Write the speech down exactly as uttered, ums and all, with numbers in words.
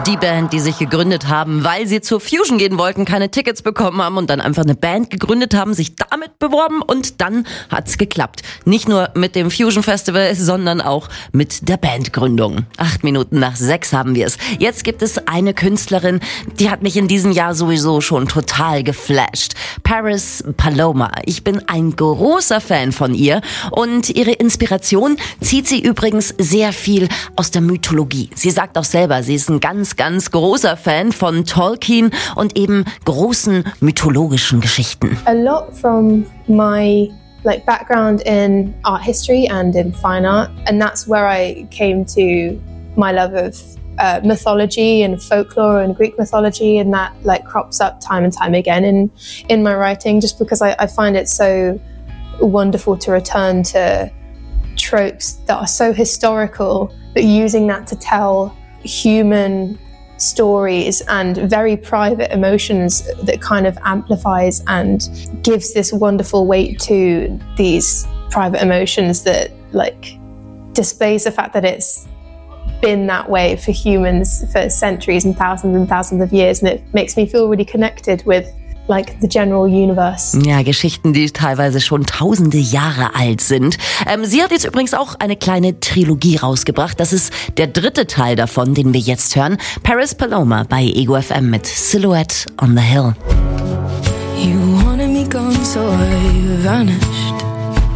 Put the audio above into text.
Die Band, die sich gegründet haben, weil sie zur Fusion gehen wollten, keine Tickets bekommen haben und dann einfach eine Band gegründet haben, sich damit beworben und dann hat's geklappt. Nicht nur mit dem Fusion Festival, sondern auch mit der Bandgründung. Acht Minuten nach sechs haben wir es. Jetzt gibt es eine Künstlerin, die hat mich in diesem Jahr sowieso schon total geflasht. Paris Paloma. Ich bin ein großer Fan von ihr und ihre Inspiration zieht sie übrigens sehr viel aus der Mythologie. Sie sagt auch selber, sie ist ein ganz ganz großer Fan von Tolkien und eben großen mythologischen Geschichten. A lot from my like background in art history and in fine art, and that's where I came to my love of uh, mythology and folklore and Greek mythology, and that like crops up time and time again in in my writing, just because I, I find it so wonderful to return to tropes that are so historical, but using that to tell human stories and very private emotions that kind of amplifies and gives this wonderful weight to these private emotions that like displays the fact that it's been that way for humans for centuries and thousands and thousands of years, and it makes me feel really connected with like the general universe. Ja, Geschichten, die teilweise schon tausende Jahre alt sind. Ähm, sie hat jetzt übrigens auch eine kleine Trilogie rausgebracht. Das ist der dritte Teil davon, den wir jetzt hören. Paris Paloma bei Ego F M mit Silhouette on the Hill. You wanted me gone, so I vanished.